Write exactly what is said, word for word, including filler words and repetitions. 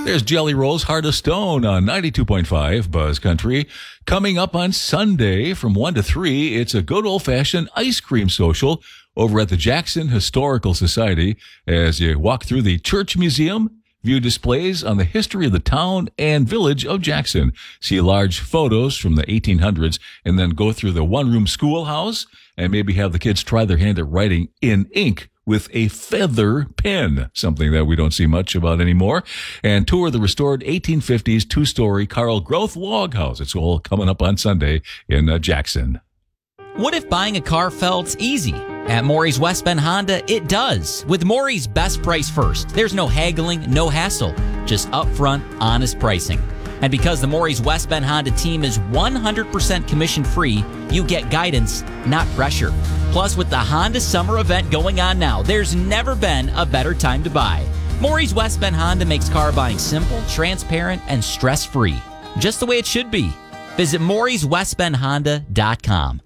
There's Jelly Roll's Heart of Stone on ninety-two point five Buzz Country. Coming up on Sunday from one to three, it's a good old-fashioned ice cream social over at the Jackson Historical Society as you walk through the Church Museum, view displays on the history of the town and village of Jackson, see large photos from the eighteen hundreds, and then go through the one-room schoolhouse and maybe have the kids try their hand at writing in ink with a feather pen, something that we don't see much about anymore, and tour the restored eighteen fifties two-story Carl Groth log house. It's all coming up on Sunday in uh, Jackson. What if buying a car felt easy? At Maury's West Bend Honda, it does. With Maury's Best Price First, there's no haggling, no hassle, just upfront, honest pricing. And because the Maury's West Bend Honda team is one hundred percent commission-free, you get guidance, not pressure. Plus, with the Honda Summer event going on now, there's never been a better time to buy. Maury's West Bend Honda makes car buying simple, transparent, and stress-free. Just the way it should be. Visit Maury's West Bend Honda dot com.